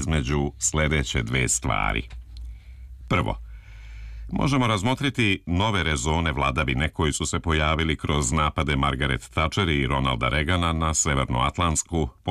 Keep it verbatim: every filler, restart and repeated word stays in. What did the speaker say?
između sljedeće dve stvari. Prvo, možemo razmotriti nove rezone vladavine koji su se pojavili kroz napade Margaret Thatcher i Ronalda Reagana na Severnoatlantsku